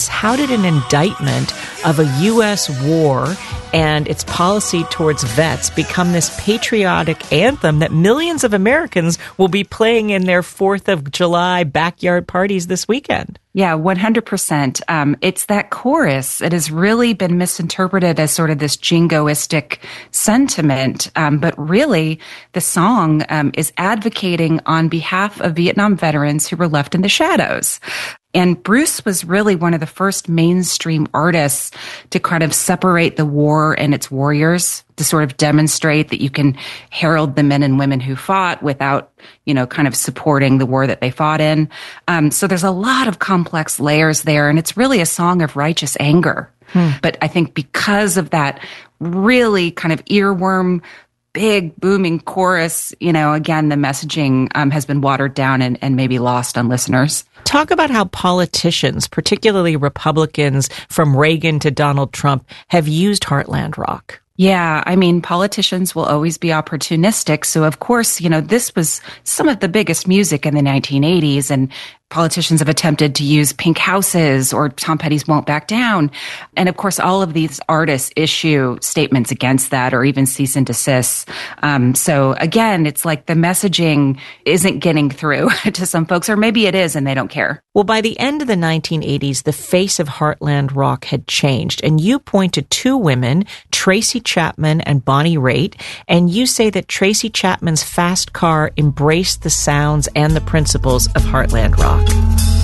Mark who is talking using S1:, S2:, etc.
S1: curious, how did an indictment of a U.S. war and its policy towards vets become this patriotic anthem that millions of Americans will be playing in their 4th of July backyard parties this weekend?
S2: Yeah, 100%. It's that chorus. It has really been misinterpreted as sort of this jingoistic sentiment. But really, the song is advocating on behalf of Vietnam veterans who were left in the shadows. And Bruce was really one of the first mainstream artists to kind of separate the war and its warriors, to sort of demonstrate that you can herald the men and women who fought without, kind of supporting the war that they fought in. So there's a lot of complex layers there, and it's really a song of righteous anger. But I think because of that really kind of earworm, big booming chorus, again, the messaging has been watered down and maybe lost on listeners.
S1: Talk about how politicians, particularly Republicans from Reagan to Donald Trump, have used Heartland Rock.
S2: Yeah, I mean, politicians will always be opportunistic. So, of course, this was some of the biggest music in the 1980s, and politicians have attempted to use Pink Houses or Tom Petty's Won't Back Down. And of course, all of these artists issue statements against that or even cease and desist. So again, it's like the messaging isn't getting through to some folks, or maybe it is and they don't care.
S1: Well, by the end of the 1980s, the face of Heartland Rock had changed. And you point to two women, Tracy Chapman and Bonnie Raitt, and you say that Tracy Chapman's fast car embraced the sounds and the principles of Heartland Rock.